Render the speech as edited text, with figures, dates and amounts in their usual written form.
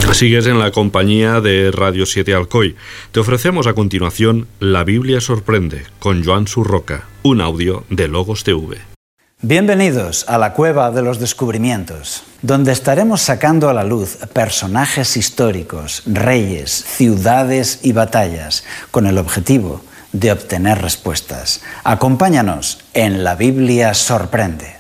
Sigues en la compañía de Radio 7 Alcoy. Te ofrecemos a continuación La Biblia sorprende con Joan Surroca, un audio de Logos TV. Bienvenidos a la Cueva de los Descubrimientos, donde estaremos sacando a la luz personajes históricos, reyes, ciudades y batallas, con el objetivo de obtener respuestas. Acompáñanos en La Biblia sorprende.